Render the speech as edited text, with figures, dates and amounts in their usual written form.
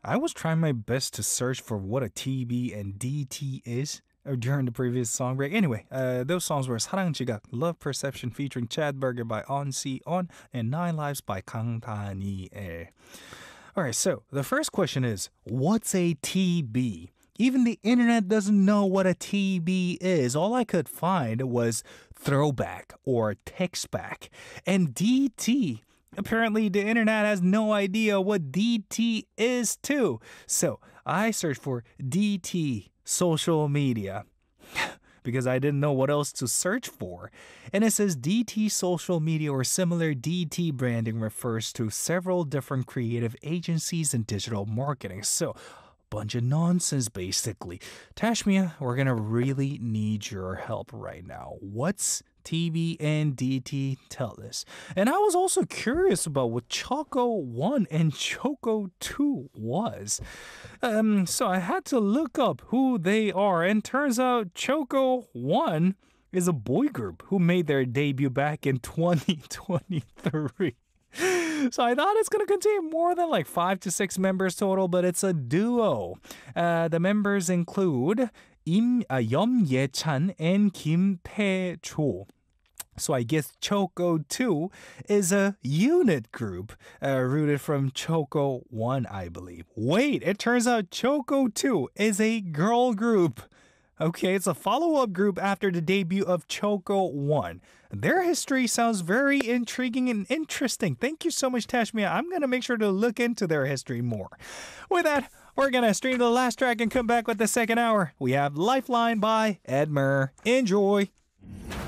I was trying my best to search for what a TB and DT is during the previous song break. Anyway, those songs were 사랑 지각, Love Perception featuring Chad Berger by On C On, and Nine Lives by Kang Ta-nie. Alright, so the first question is, what's a TB? Even the internet doesn't know what a TB is. All I could find was throwback or text back. And DT, apparently the internet has no idea what DT is too. So I searched for DT social media because I didn't know what else to search for. And it says DT social media or similar DT branding refers to several different creative agencies and digital marketing. So bunch of nonsense, basically. Tashmia, we're gonna really need your help right now. What's TB and DT? Tell us. And I was also curious about what Choco 1 and Choco 2 was. So I had to look up who they are, and turns out Choco 1 is a boy group who made their debut back in 2023. So I thought it's going to contain more than like 5 to 6 members total, but it's a duo. The members include Yeom Ye-chan and Kim Tae-cho. So I guess Choco 2 is a unit group rooted from Choco 1, I believe. Wait, it turns out Choco 2 is a girl group. Okay, it's a follow-up group after the debut of Choco 1. Their history sounds very intriguing and interesting. Thank you so much, Tashmia. I'm going to make sure to look into their history more. With that, we're going to stream the last track and come back with the second hour. We have Lifeline by Edmer. Enjoy.